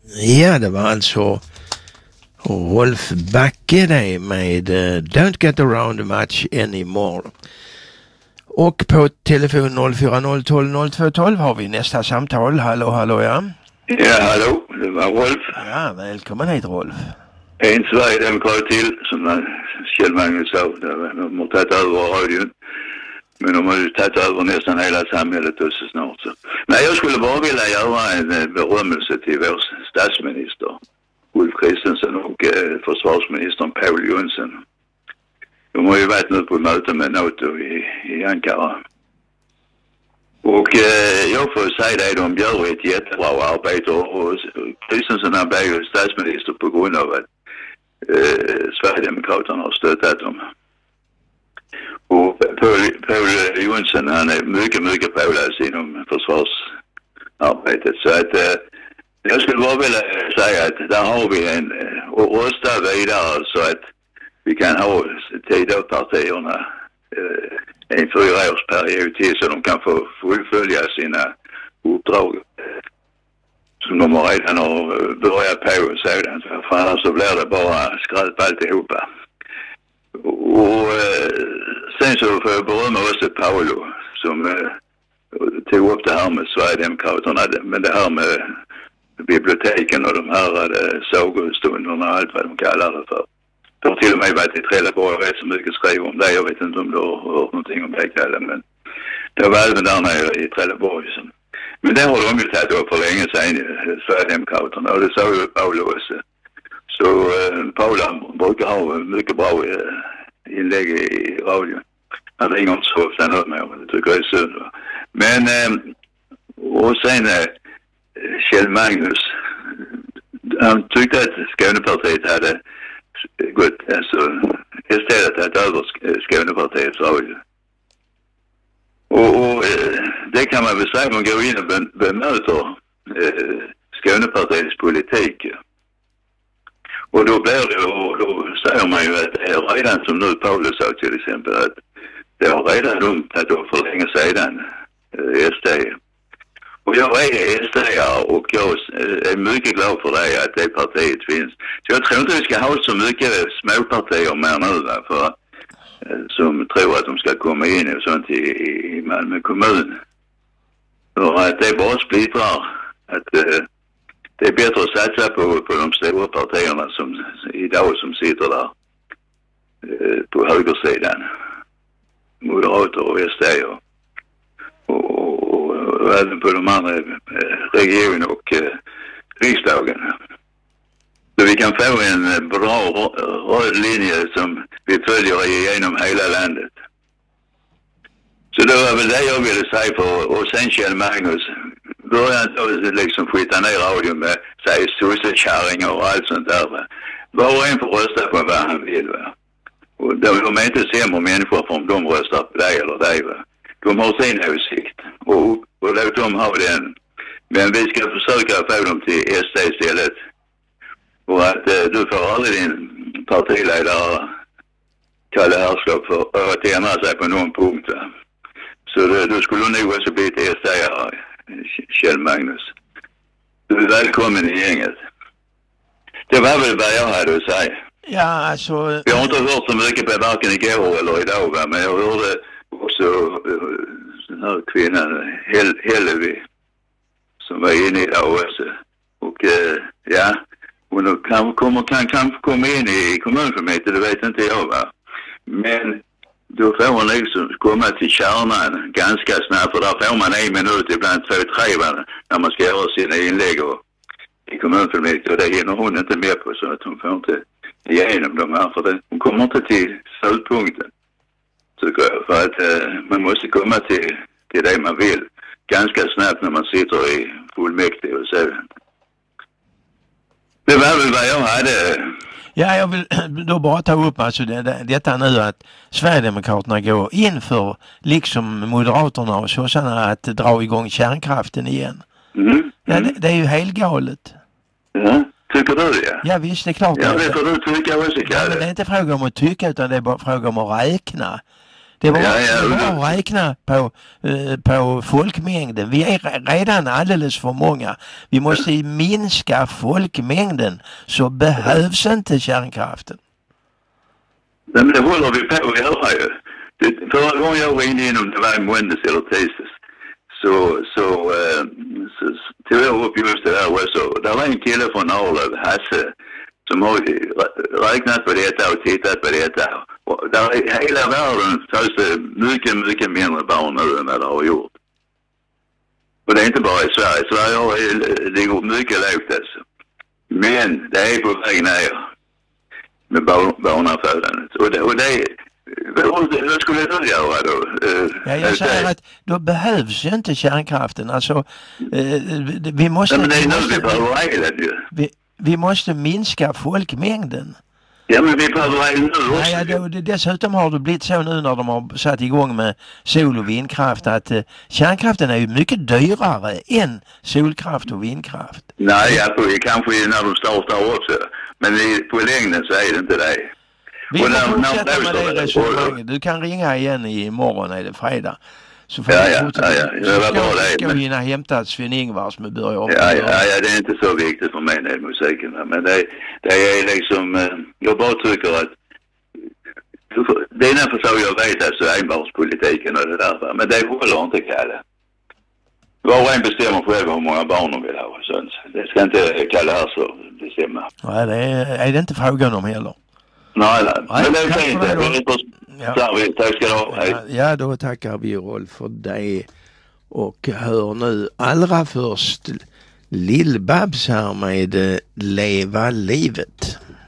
Ja, det var alltså Rolf Backe det med Don't Get Around the Match Anymore. Och på telefon 040120212 har vi nästa samtal. Hallå, ja. Ja, hallå, det var Rolf. Ja, välkommen hit Rolf. En Sverigedemokrat till, som Kjell Magnus sa, de har tagit över radion. Men de har ju tagit över nästan hela samhället också snart. Så. Nej, jag skulle bara vilja göra en berömmelse till vår statsminister Ulf Kristersson och försvarsministern Paul Jonsson. De har ju varit nu på möte med NATO i Ankara. Och jag får säga det, de gör ett jättebra arbete och Kristersson han blev ju statsminister på grund av att Sverigedemokraterna har stöttat dem. Och Paul Jonsson han är mycket påläst inom försvarsarbetet. Så att jag skulle bara vilja säga att där har vi en och rösta vidare så att vi kan ha Tidöpartierna en 4-årsperiod till så de kan få fullfölja sina uppdrag som de redan har börjat på och sådant. För annars så blir det bara skräp alltihopa. Och sen så får jag berömma också Paolo som tog upp det här med Sverigedemokraterna, men det här med biblioteken och de här sagostunderna och allt vad de kallar det för. Det har till och med varit i Trelleborg rätt så mycket skriv om det. Jag vet inte om du har hört någonting om det, Kalle, men det var även där nere i Trelleborg. Men det har de ju tagit upp för länge sedan, Sverigedemokraterna, och det sa ju Paolo också. Så Paula brukar ha mycket bra inlägg i radio. Han ringer inte så ofta nu med, det tycker jag är synd. Men, och sen Kjell Magnus, han tyckte att Skånepartiet hade gått, alltså istället att över Skånepartiets radio. Och det kan man väl säga, man går in och bemöter Skånepartiets politik. Och då blir det, och då säger man ju att det är redan som nu Paulus sa till exempel att det har redan de tagit upp för länge sedan SD. Och jag är SD-are och jag är mycket glad för det att det partiet finns. Så jag tror inte vi ska ha så mycket småpartier mer nu för som tror att de ska komma in och sånt i Malmö kommun. För att det bara splittrar att det är bättre att satsa på de stora partierna som idag som sitter där på högersidan. Moderater och SD och även på de andra regionen och riksdagen. Så vi kan få en bra röd linje som vi följer igenom hela landet. Så det var väl det jag ville säga för, och sen Kjell Magnus började liksom skita ner radion med säg sossekärringar och allt sånt där. Var och en får rösta på vad han vill. Va? Och de är inte sämre människor om de röstar på dig eller dig. Va? De har sin åsikt och låt dem ha den. Men vi ska försöka få dem till SD istället. Och att du får aldrig din partiledare Kalle Herskap för att ändra sig på någon punkt. Va? Så du skulle nog också bli till SD-are, Kjell Magnus. Du är välkommen i gänget. Det var väl vad jag hade att säga. Ja, alltså... Jag har inte hört så mycket på varken igår eller idag, va? Men jag hörde också den här kvinnan, Hellevi, som var inne idag också. Och ja, hon kan komma in i kommunfullmäktige, det vet inte jag, va? Men då får hon liksom komma till kärnan ganska snabbt, för där får man 1 minut, ibland 2-3 när man ska göra sina inlägg i kommunfullmäktige, och det hinner hon inte med på, så att hon får inte igenom de här, för hon kommer inte till slutpunkten, tycker jag, för att man måste komma till det man vill ganska snabbt när man sitter i fullmäktige och så. Det var väl vad jag hade. Ja, jag vill då bara ta upp alltså detta nu att Sverigedemokraterna går in för, liksom Moderaterna och sossarna, att dra igång kärnkraften igen. Ja, det är ju helt galet. Ja, tycker du det? Ja, visst, det är klart. Ja, det får du tycka också, Kalle. Ja, men det är inte fråga om att tycka, utan det är bara fråga om att räkna. Det var bara att räkna på folkmängden. Vi är redan alldeles för många. Vi måste minska folkmängden, så behövs inte kärnkraften. Nej, men det håller vi på att göra ju. Förra gången jag ringde in, om det var i måndags eller tisdags, så tog jag upp just det där också. Där var en kille från Arlöv, Hasse, som har räknat på detta och tittat på detta. Och där i hela världen föds det mycket mindre barn nu än vad det har gjort. Och det är inte bara i Sverige. Sverige ligger mycket lågt alltså. Men det är på väg ner med barnafödandet. Och det vad skulle du göra då? Ja, jag säger att då behövs ju inte kärnkraften. Alltså, vi måste... Men det är nu vi behöver hela ju. Vi måste minska folkmängden. Ja, men vi behöver nu också. Ja, dessutom har det blivit så nu när de har satt igång med sol- och vindkraft att kärnkraften är ju mycket dyrare än solkraft och vindkraft. Nej, kanske när de startar också. Men på längden så är det inte det. Vi får fortsätta med det resonemanget. Du kan ringa igen imorgon, är det fredag. Så får vi fortsätta. Så ska vi hinna hämta Sven-Ingvars med börja om. Ja, det är inte så viktigt för mig med musiken. Men det är liksom, jag bara tycker att det är därför så jag vet alltså enbarnspolitiken och det där. Men det håller inte, Kalle. Var och en bestämmer själv hur många barn de vill ha. Så det ska inte Kalle här så bestämma. Nej, det är det inte frågan om heller. Nej. Men det är fint. Tack ska du ha. Hej. Ja, då tackar vi Rolf för det. Och hör nu allra först Lill-Babs här med Leva livet.